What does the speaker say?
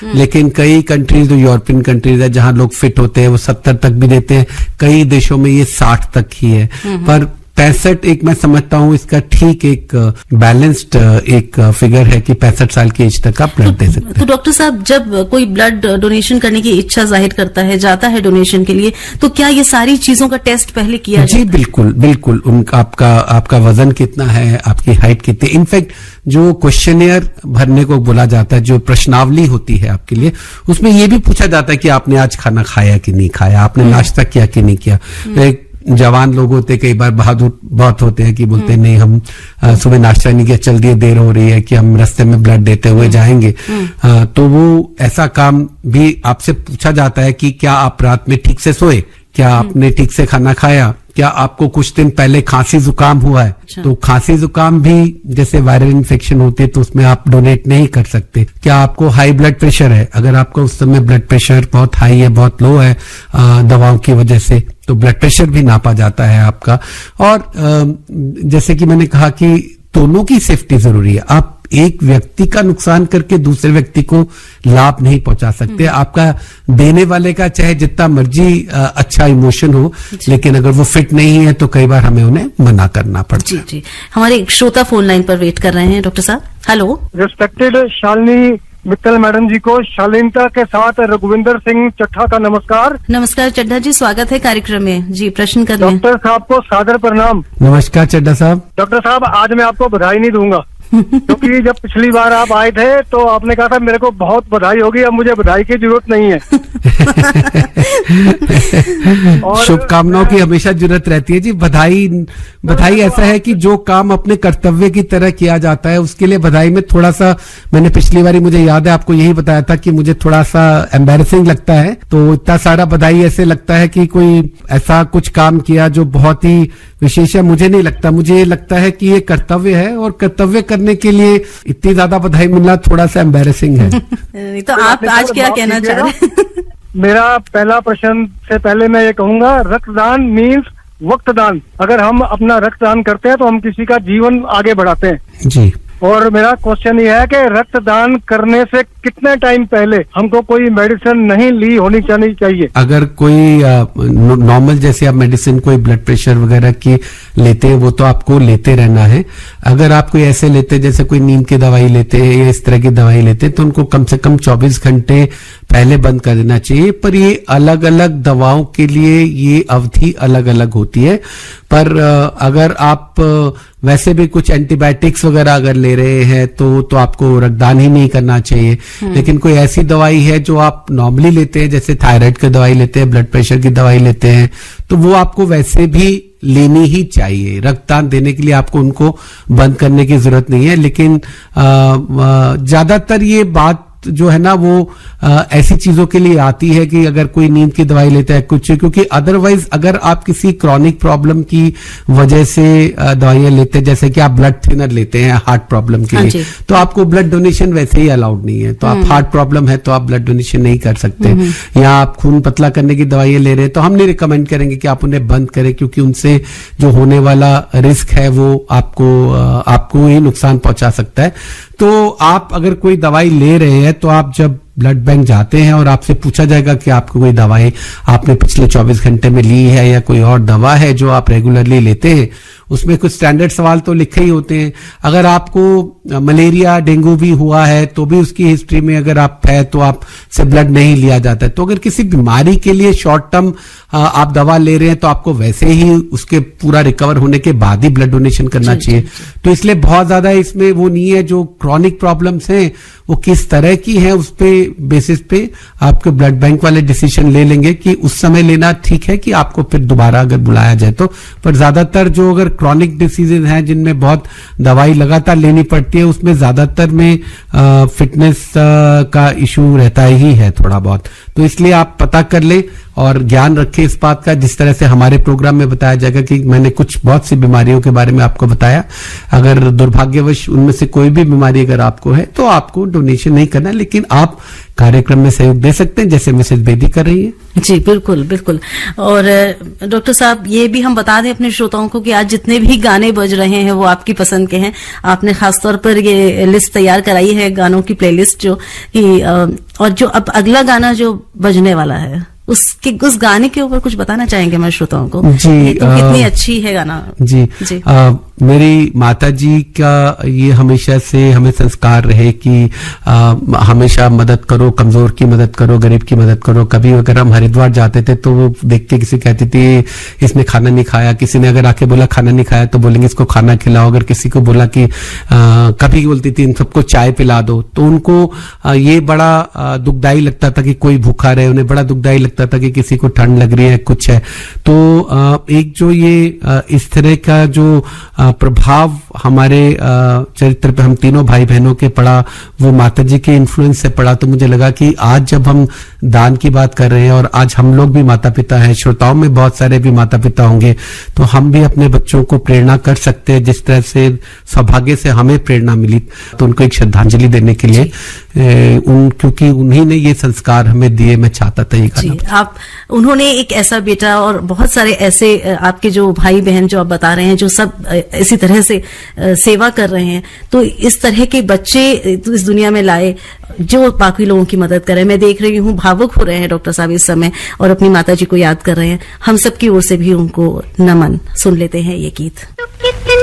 लेकिन कई कंट्रीज, जो यूरोपियन कंट्रीज है जहां लोग फिट होते हैं, वो 70 तक भी देते हैं, कई देशों में ये 60 तक ही है। पर 65 एक मैं समझता हूँ इसका ठीक एक बैलेंस्ड एक फिगर है कि 65 साल की एज तक आप ब्लड दे सकते हैं। तो डॉक्टर साहब, जब कोई ब्लड डोनेशन करने की इच्छा जाहिर करता है, जाता है डोनेशन के लिए, तो क्या ये सारी चीजों का टेस्ट पहले किया जाता है? जी बिल्कुल बिल्कुल। उनका आपका वजन कितना है, आपकी हाइट कितनी, इनफैक्ट जो क्वेश्चनियर भरने को बोला जाता है, जो प्रश्नावली होती है आपके लिए, उसमें ये भी पूछा जाता है कि आपने आज खाना खाया कि नहीं खाया, आपने नाश्ता किया कि नहीं किया। एक जवान लोग होते, कई बार बहादुर बहुत होते हैं कि बोलते नहीं हम सुबह नाश्ता नहीं किया, चल दिए, देर हो रही है कि हम रास्ते में ब्लड देते हुए जाएंगे। तो वो ऐसा काम भी आपसे पूछा जाता है कि क्या आप रात में ठीक से सोए, क्या आपने ठीक से खाना खाया, क्या आपको कुछ दिन पहले खांसी जुकाम हुआ है। अच्छा। तो खांसी जुकाम भी जैसे वायरल इन्फेक्शन होती है तो उसमें आप डोनेट नहीं कर सकते। क्या आपको हाई ब्लड प्रेशर है, अगर आपका उस समय ब्लड प्रेशर बहुत हाई है, बहुत लो है दवाओं की वजह से, तो ब्लड प्रेशर भी नापा जाता है आपका। और जैसे कि मैंने कहा कि दोनों की सेफ्टी जरूरी है। आप एक व्यक्ति का नुकसान करके दूसरे व्यक्ति को लाभ नहीं पहुंचा सकते। आपका देने वाले का चाहे जितना मर्जी अच्छा इमोशन हो, लेकिन अगर वो फिट नहीं है तो कई बार हमें उन्हें मना करना पड़ता है। जी, हमारे श्रोता फोन लाइन पर वेट कर रहे हैं। डॉक्टर साहब, hello. Respected Shalini Mittal madam जी को शालीनता के साथ रघुविंदर सिंह चट्ठा का नमस्कार। नमस्कार चड्ढा जी, स्वागत है कार्यक्रम में। जी, प्रश्न करें। डॉक्टर साहब को सादर प्रणाम। नमस्कार चड्ढा साहब। डॉक्टर साहब, आज मैं आपको बधाई नहीं दूंगा क्योंकि जब पिछली बार आप आए थे तो आपने कहा था मेरे को बहुत बधाई होगी, अब मुझे बधाई की जरूरत नहीं है। और शुभकामनाओं की हमेशा जरूरत रहती है जी। बधाई ऐसा है कि जो काम अपने कर्तव्य की तरह किया जाता है उसके लिए बधाई में थोड़ा सा, मैंने पिछली बारी मुझे याद है आपको यही बताया था कि मुझे थोड़ा सा एम्बैरेसिंग लगता है। तो इतना सारा बधाई ऐसे लगता है कि कोई ऐसा कुछ काम किया जो बहुत ही विशेष है, मुझे नहीं लगता। मुझे ये लगता है कि ये कर्तव्य है और कर्तव्य करने के लिए इतनी ज्यादा बधाई मिलना थोड़ा सा एम्बैरेसिंग है। तो आप आज क्या कहना चाह रहे हैं? मेरा पहला प्रश्न से पहले मैं ये कहूंगा, रक्तदान मीन्स वक्तदान। अगर हम अपना रक्तदान करते हैं तो हम किसी का जीवन आगे बढ़ाते हैं। जी। और मेरा क्वेश्चन ये है कि रक्तदान करने से कितने टाइम पहले हमको कोई मेडिसिन नहीं ली होनी चाहिए? अगर कोई नॉर्मल जैसे आप मेडिसिन कोई ब्लड प्रेशर वगैरह की लेते हैं वो तो आपको लेते रहना है। अगर आप कोई ऐसे लेते हैं जैसे कोई नींद की दवाई लेते हैं या इस तरह की दवाई लेते हैं तो उनको कम से कम 24 घंटे पहले बंद कर देना चाहिए। पर ये अलग अलग दवाओं के लिए ये अवधि अलग अलग होती है। पर अगर आप वैसे भी कुछ एंटीबायोटिक्स वगैरह अगर ले रहे हैं तो आपको रक्तदान ही नहीं करना चाहिए। लेकिन कोई ऐसी दवाई है जो आप नॉर्मली लेते हैं, जैसे थायराइड की दवाई लेते हैं, ब्लड प्रेशर की दवाई लेते हैं, तो वो आपको वैसे भी लेनी ही चाहिए। रक्तदान देने के लिए आपको उनको बंद करने की जरूरत नहीं है। लेकिन ज्यादातर ये बात जो है ना वो ऐसी चीजों के लिए आती है कि अगर कोई नींद की दवाई लेता है कुछ, क्योंकि अदरवाइज अगर आप किसी क्रॉनिक प्रॉब्लम की वजह से दवाइयां लेते हैं, जैसे कि आप ब्लड थिनर लेते हैं हार्ट प्रॉब्लम के लिए, तो आपको ब्लड डोनेशन वैसे ही अलाउड नहीं है। तो आप हार्ट प्रॉब्लम है तो आप ब्लड डोनेशन नहीं कर सकते। या आप खून पतला करने की दवाइयां ले रहे हैं तो हम नहीं रिकमेंड करेंगे कि आप उन्हें बंद करें, क्योंकि उनसे जो होने वाला रिस्क है वो आपको ही नुकसान पहुंचा सकता है। तो आप अगर कोई दवाई ले रहे हैं तो आप जब ब्लड बैंक जाते हैं और आपसे पूछा जाएगा कि आपको कोई दवाई आपने पिछले 24 घंटे में ली है या कोई और दवा है जो आप रेगुलरली लेते हैं, उसमें कुछ स्टैंडर्ड सवाल तो लिखे ही होते हैं। अगर आपको मलेरिया डेंगू भी हुआ है तो भी उसकी हिस्ट्री में अगर आप है तो आप से ब्लड नहीं लिया जाता है। तो अगर किसी बीमारी के लिए शॉर्ट टर्म आप दवा ले रहे हैं तो आपको वैसे ही उसके पूरा रिकवर होने के बाद ही ब्लड डोनेशन करना चाहिए। तो इसलिए बहुत ज्यादा इसमें वो नहीं है। जो क्रॉनिक प्रॉब्लम्स हैं वो किस तरह की है उस पे बेसिस पे आपके ब्लड बैंक वाले डिसीजन ले लेंगे कि उस समय लेना ठीक है कि आपको फिर दोबारा अगर बुलाया जाए तो। पर ज्यादातर जो अगर क्रॉनिक डिसीजेज हैं जिनमें बहुत दवाई लगातार लेनी पड़ती है उसमें ज्यादातर में फिटनेस का इशू रहता ही है थोड़ा बहुत। तो इसलिए आप पता कर ले और ज्ञान रखें इस बात का, जिस तरह से हमारे प्रोग्राम में बताया जाएगा कि मैंने कुछ बहुत सी बीमारियों के बारे में आपको बताया। अगर दुर्भाग्यवश उनमें से कोई भी बीमारी अगर आपको है तो आपको डोनेशन नहीं करना, लेकिन आप कार्यक्रम में सहयोग दे सकते हैं जैसे मिसेज बेदी कर रही है। जी बिल्कुल बिल्कुल। और डॉक्टर साहब ये भी हम बता दें अपने श्रोताओं को कि आज जितने भी गाने बज रहे हैं वो आपकी पसंद के हैं। आपने खासतौर पर ये लिस्ट तैयार कराई है गानों की प्लेलिस्ट जो कि और जो अब अगला गाना जो बजने वाला है उस गाने के ऊपर कुछ बताना चाहेंगे हमारे श्रोताओं को? जी तो कितनी अच्छी है गाना। जी, जी। मेरी माता जी का ये हमेशा से हमें संस्कार रहे कि हमेशा मदद करो, कमजोर की मदद करो, गरीब की मदद करो। कभी अगर हम हरिद्वार जाते थे तो वो देख के किसी कहती थी इसने खाना नहीं खाया, किसी ने अगर आके बोला खाना नहीं खाया तो बोलेंगे इसको खाना खिलाओ। अगर किसी को बोला कि कभी बोलती थी इन सबको चाय पिला दो, तो उनको ये बड़ा दुखदाई लगता था कि कोई भूखा रहे, उन्हें बड़ा दुखदाई लगता था कि किसी को ठंड लग रही है, कुछ है। तो एक जो ये इस तरह का जो प्रभाव हमारे चरित्र पे हम तीनों भाई बहनों के पड़ा, वो माता जी के इन्फ्लुएंस से पड़ा। तो मुझे लगा कि आज जब हम दान की बात कर रहे हैं और आज हम लोग भी माता पिता हैं, श्रोताओं में बहुत सारे भी माता पिता होंगे, तो हम भी अपने बच्चों को प्रेरणा कर सकते हैं जिस तरह से सौभाग्य से हमें प्रेरणा मिली। तो उनको एक श्रद्धांजलि देने के लिए क्योंकि उन्हीं ने ये संस्कार हमें दिए, मैं चाहता था ये गाना। उन्होंने एक ऐसा बेटा और बहुत सारे ऐसे आपके जो भाई बहन जो आप बता रहे हैं जो सब इसी तरह से सेवा कर रहे हैं, तो इस तरह के बच्चे इस दुनिया में लाए जो बाकी लोगों की मदद करें। मैं देख रही हूँ भावुक हो रहे हैं डॉक्टर साहब इस समय और अपनी माता जी को याद कर रहे हैं। हम सबकी ओर से भी उनको नमन। सुन लेते हैं ये गीत।